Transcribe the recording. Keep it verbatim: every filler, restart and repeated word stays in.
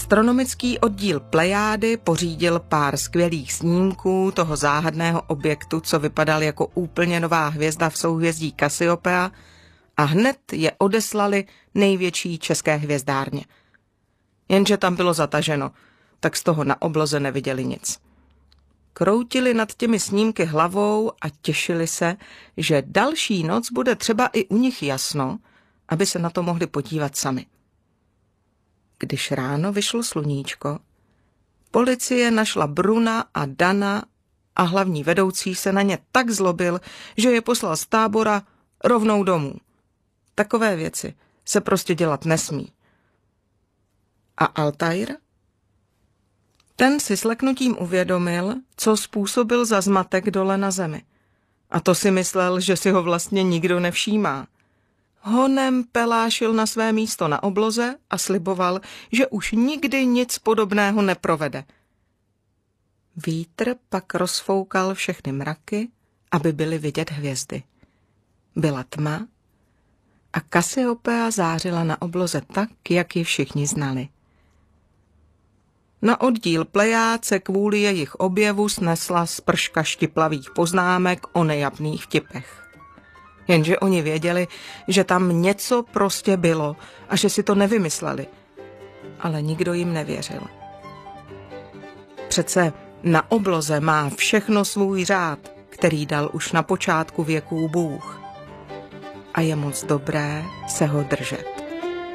Astronomický oddíl Plejády pořídil pár skvělých snímků toho záhadného objektu, co vypadal jako úplně nová hvězda v souhvězdí Cassiopeia, a hned je odeslali největší české hvězdárně. Jenže tam bylo zataženo, tak z toho na obloze neviděli nic. Kroutili nad těmi snímky hlavou a těšili se, že další noc bude třeba i u nich jasno, aby se na to mohli podívat sami. Když ráno vyšlo sluníčko, policie našla Bruna a Dana a hlavní vedoucí se na ně tak zlobil, že je poslal z tábora rovnou domů. Takové věci se prostě dělat nesmí. A Altair? Ten si s leknutím uvědomil, co způsobil za zmatek dole na zemi. A to si myslel, že si ho vlastně nikdo nevšímá. Honem pelášil na své místo na obloze a sliboval, že už nikdy nic podobného neprovede. Vítr pak rozfoukal všechny mraky, aby byly vidět hvězdy. Byla tma a Cassiopeia zářila na obloze tak, jak ji všichni znali. Na oddíl Plejád se kvůli jejich objevu snesla sprška štiplavých poznámek o nejapných vtipech. Jenže oni věděli, že tam něco prostě bylo a že si to nevymysleli. Ale nikdo jim nevěřil. Přece na obloze má všechno svůj řád, který dal už na počátku věků Bůh. A je moc dobré se ho držet.